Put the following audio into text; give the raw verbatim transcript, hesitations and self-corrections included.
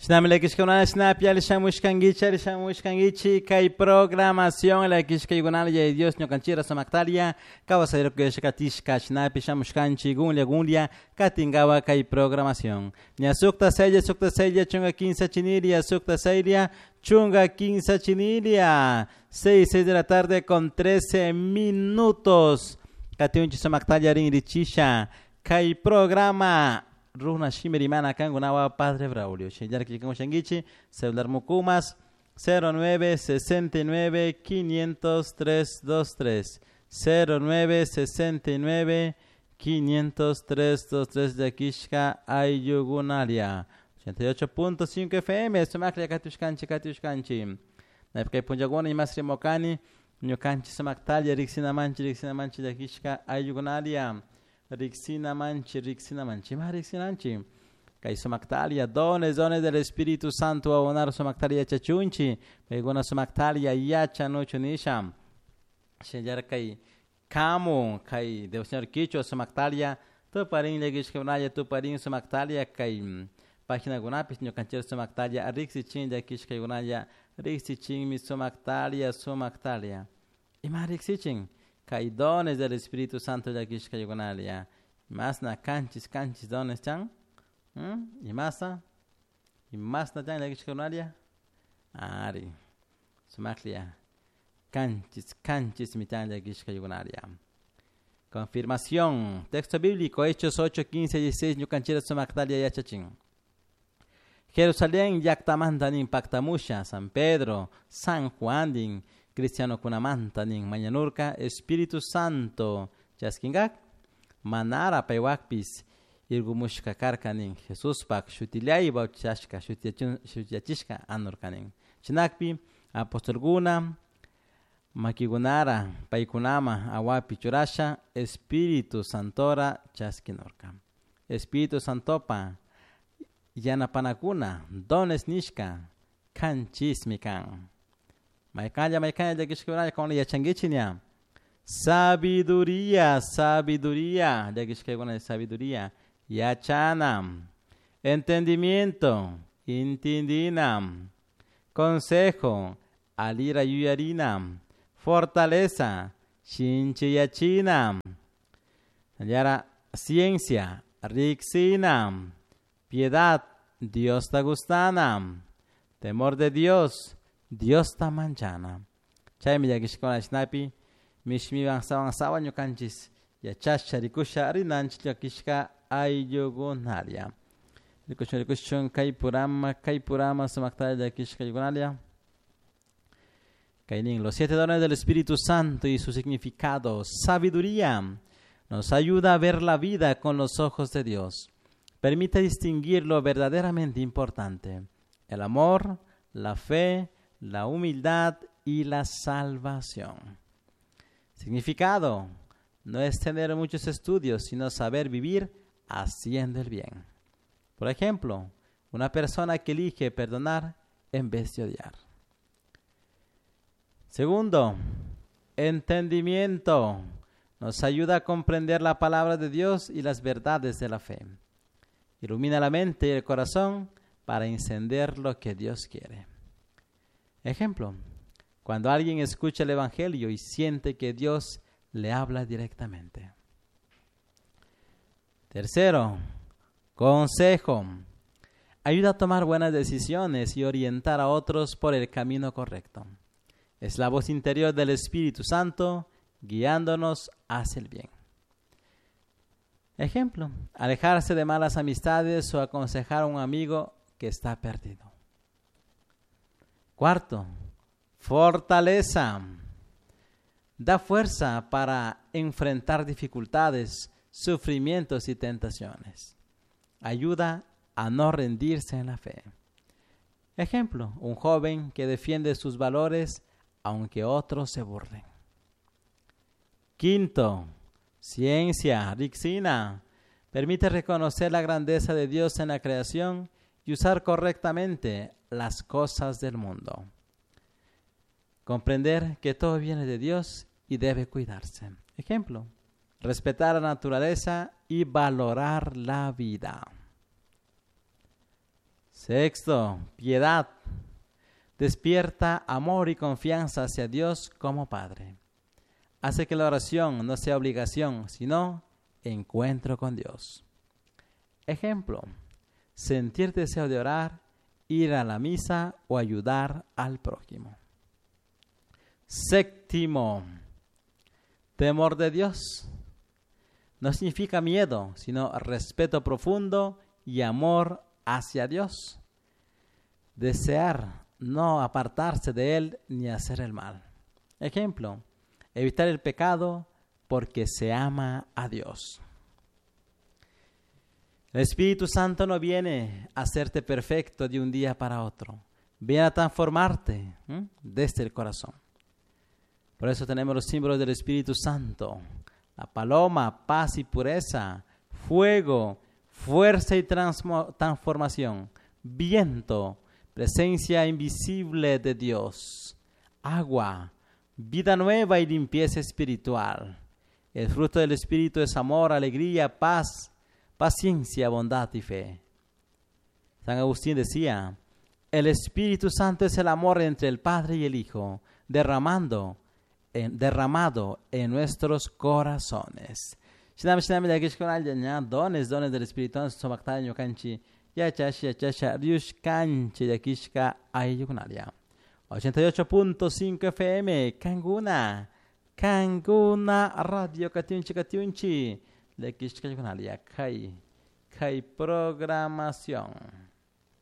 Shnamle kishkona snapia le shamushkangicha le shamushkangichi kai programación la kishkaygunal ya Dios no canchira samaktalia kawasairo que shakatishka snapi shamushkanchi gunlia gunlia katingawa kai programación nya sukta sella sukta sella chunga quince chinilia sukta sella chunga quince chinilia seis seis de la tarde con trece minutos katunchi samaktalia ring richisha kai programa Runa Shimerimana Kangunawa Padre Braulio. Shinjar Kikamo Shangichi, celular Mukumas cero nueve sesenta y nueve quinientos tres veintitrés. cero nueve sesenta y nueve quinientos tres veintitrés de Kishka Ayugunaria. ochenta y ocho punto cinco F M, Sumaklia Katushkanchi Katushkanchi. Nefke Punjagona y Masri Mokani, Nyukanchi Samaktalia, Rixina Manchi, Rixina Manchi de Kishka Ayugunaria. Rixina manchi, Rixina manchi, ma Rixina manchi. Kai somaktalia, dones, dones del Espíritu Santo, abonar somaktalia chachunchi, pegona somaktalia yacha no chunisham. Shejar kai kamu, kai de Señor Kicho somaktalia, tu parin legishkevnaya, tu parin somaktalia, kai página gunapis, nyo cancher somaktalia, Rixi chin de kishkegunaya, Rixi chin mi somaktalia, somaktalia. Y ma Rixi chin. Kai dones del Espíritu Santo de aquí Shkayogonalia. Más na canchis, canchis dones chan. ¿Mm? Y masa. Y más na chan de aquí Shkayogonalia. Ari. Sumaklia. Canchis, canchis mi chan de aquí Shkayogonalia. Confirmación. Texto bíblico. Hechos ocho, quince, dieciséis. Ñucanchira Sumaktalia Yachachin. Jerusalén Yaktamantan Impactamusha. San Pedro. San Juan din. Cristiano kunamanta ning mañanurka Espíritu Santo chaskingak manara pewakpis irgumushka karkaning Jesús pak shutilai bauchashka shutiachishka anurkaning chinakpi apostol guna makigunara paikunama awapi churasha Espíritu Santora chaskinorka Espíritu Santopa yanapanakuna dones nishka kanchismikan Maikanya, maikanya, de Kishkevnaya, con la yachangichinia. Sabiduría, sabiduría, de Kishkevnaya, sabiduría. Yachanam. Entendimiento, intindinam. Consejo, alira yuyarinam. Fortaleza, shinchiyachinam. Yara, ciencia, rixinam. Piedad, Dios tagustanam. Temor de Dios, Dios ta manchana. Chay mi yakishkona snapi mishmi bangsawan sawan yukanchis ya chacha rikusha arinanch yakishka ayugunaria. Rikushon rikushon kai purama kai purama samakta yakishka yugunaria. Kainin los siete dones del Espíritu Santo y su significado. Sabiduría nos ayuda a ver la vida con los ojos de Dios. Permite distinguir lo verdaderamente importante. El amor, la fe, la humildad y la salvación. Significado. No es tener muchos estudios, sino saber vivir haciendo el bien. Por ejemplo, una persona que elige perdonar en vez de odiar. Segundo, entendimiento. Nos ayuda a comprender la palabra de Dios y las verdades de la fe. Ilumina la mente y el corazón para encender lo que Dios quiere. Ejemplo, cuando alguien escucha el Evangelio y siente que Dios le habla directamente. Tercero, consejo. Ayuda a tomar buenas decisiones y orientar a otros por el camino correcto. Es la voz interior del Espíritu Santo guiándonos hacia el bien. Ejemplo, alejarse de malas amistades o aconsejar a un amigo que está perdido. Cuarto, fortaleza. Da fuerza para enfrentar dificultades, sufrimientos y tentaciones. Ayuda a no rendirse en la fe. Ejemplo, un joven que defiende sus valores aunque otros se burlen. Quinto, ciencia, rixina. Permite reconocer la grandeza de Dios en la creación y usar correctamente las cosas del mundo. Comprender que todo viene de Dios y debe cuidarse. Ejemplo, respetar la naturaleza y valorar la vida. Sexto, piedad. Despierta amor y confianza hacia Dios como Padre. Hace que la oración no sea obligación, sino encuentro con Dios. Ejemplo, sentir deseo de orar, ir a la misa o ayudar al prójimo. Séptimo, temor de Dios. No significa miedo, sino respeto profundo y amor hacia Dios. Desear no apartarse de Él ni hacer el mal. Ejemplo, evitar el pecado porque se ama a Dios. El Espíritu Santo no viene a hacerte perfecto de un día para otro. Viene a transformarte ¿eh? desde el corazón. Por eso tenemos los símbolos del Espíritu Santo. La paloma, paz y pureza. Fuego, fuerza y transformación. Viento, presencia invisible de Dios. Agua, vida nueva y limpieza espiritual. El fruto del Espíritu es amor, alegría, paz, paciencia, bondad y fe. San Agustín decía, el Espíritu Santo es el amor entre el Padre y el Hijo, derramando, en, derramado en nuestros corazones. Shinami shinami de akish konal ya dones dones del Espíritu Santo somakta ñokanchi ya chashi ya chasha riush kanchi de akishka ayukunalia. ochenta y ocho punto cinco F M Kanguna Kanguna Radio Katiunchi Katiunchi de akishka ayukunalia kai kai programación.